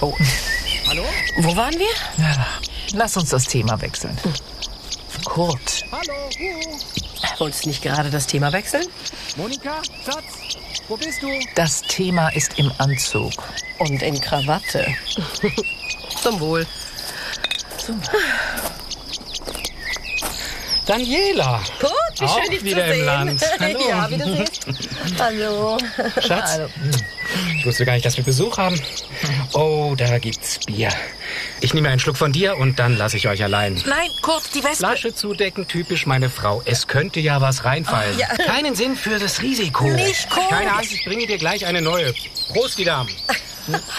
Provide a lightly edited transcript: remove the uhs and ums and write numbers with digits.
Oh. Hallo? Wo waren wir? Ja, lass uns das Thema wechseln. Kurt. Hallo? Wolltest du nicht gerade das Thema wechseln? Monika? Schatz? Wo bist du? Das Thema ist im Anzug. Und in Krawatte. Zum Wohl. Zum Wohl. Daniela. Kurt, wie Auch schön, dich wieder zu im sehen. Land. Hallo. Ja, wie du siehst. Hallo. Schatz? Hallo. Ich wusste gar nicht, dass wir Besuch haben. Oh, da gibt's Bier. Ich nehme einen Schluck von dir und dann lasse ich euch allein. Nein, Kurt, die Wespe. Flasche zudecken, typisch meine Frau. Es könnte ja was reinfallen. Oh, ja. Keinen Sinn für das Risiko. Nicht, Kurt. Keine Angst, ich bringe dir gleich eine neue. Prost, die Damen.